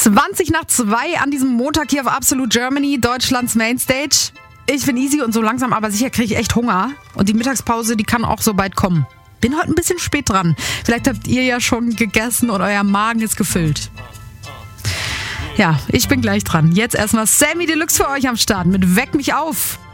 1:20 an diesem Montag hier auf Absolute Germany, Deutschlands Mainstage. Ich bin easy und so langsam, aber sicher kriege ich echt Hunger. Und die Mittagspause, die kann auch so bald kommen. Bin heute ein bisschen spät dran. Vielleicht habt ihr ja schon gegessen und euer Magen ist gefüllt. Ja, ich bin gleich dran. Jetzt erstmal Sammy Deluxe für euch am Start mit Weck mich auf.